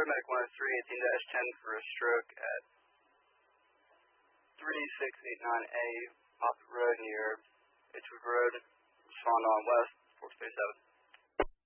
paramedic 103, 18-10 for a stroke at 3689A Moffett Road near Edgewood Road. Respond on West 427.